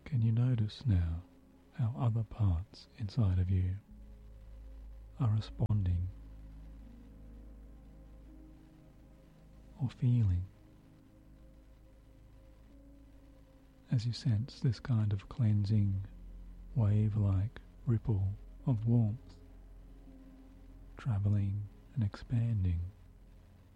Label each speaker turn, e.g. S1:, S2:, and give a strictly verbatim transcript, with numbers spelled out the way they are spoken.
S1: Can you notice now how other parts inside of you are responding or feeling as you sense this kind of cleansing, wave-like ripple of warmth travelling and expanding